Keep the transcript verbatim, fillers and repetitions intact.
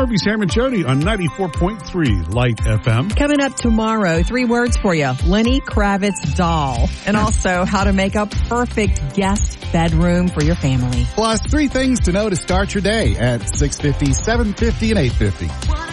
Murphy, Sam, and Jody on ninety-four point three Light F M. Coming up tomorrow, three words for you. Lenny Kravitz doll. And also how to make a perfect guest bedroom for your family. Plus three things to know to start your day at six fifty, seven fifty, and eight fifty.